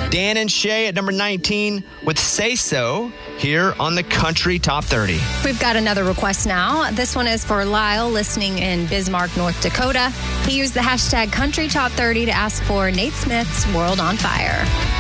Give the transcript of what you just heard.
Dan and Shay at number 19 with Say So here on the Country Top 30. We've got another request now. This one is for Lyle, listening in Bismarck, North Dakota. He used the hashtag Country Top 30 to ask for Nate Smith's World on Fire.